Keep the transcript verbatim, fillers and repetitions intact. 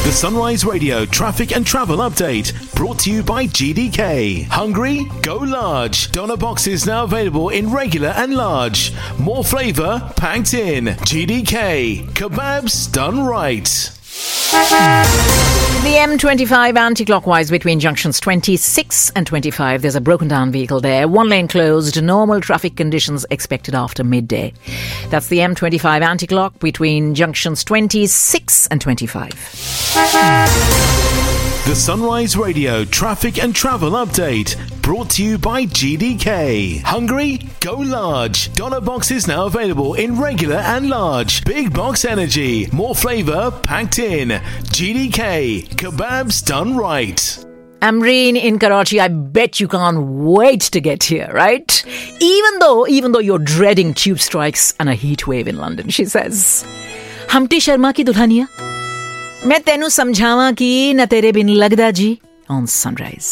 The Sunrise Radio traffic and travel update brought to you by G D K. Hungry? Go large. Doner boxes now available in regular and large. More flavour packed in. G D K. Kebabs done right. The M twenty-five anti-clockwise between junctions twenty-six and twenty-five. There's a broken down vehicle there. One lane closed. Normal traffic conditions expected after midday. That's the M twenty-five anti-clock between junctions twenty-six and twenty-five. The Sunrise Radio traffic and travel update brought to you by G D K. Hungry? Go large. Doner boxes now available in regular and large. Big box energy. More flavour packed in. G D K. Kebabs done right. Amreen in Karachi, I bet you can't wait to get here, right? Even though, even though you're dreading tube strikes and a heat wave in London, she says. Humpty Sharma ki dulhaniya. मैं तेनू समझावां कि न तेरे बिन लगदा जी on Sunrise.